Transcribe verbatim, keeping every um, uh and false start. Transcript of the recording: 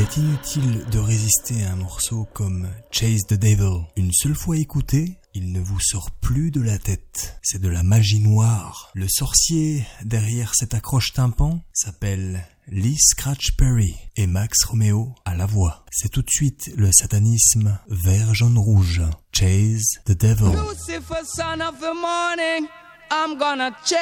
est inutile de résister à un morceau comme Chase the Devil. Une seule fois écouté, il ne vous sort plus de la tête. C'est de la magie noire. Le sorcier derrière cet accroche-tympan s'appelle Lee Scratch Perry et Max Romeo à la voix. C'est tout de suite le satanisme vert, jaune, rouge. Chase the Devil. Lucifer, son of the morning, I'm gonna chase